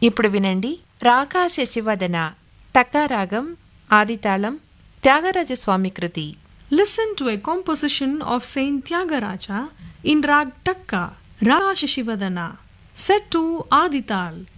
ఇప్పుడు వినండి రాకా శశివదన టక్కారాగం ఆదితాళం త్యాగరాజస్వామి కృతి. Listen to a composition of Saint Tyagaraja in Rag Takka, Raga Shishivadana, set to Adital.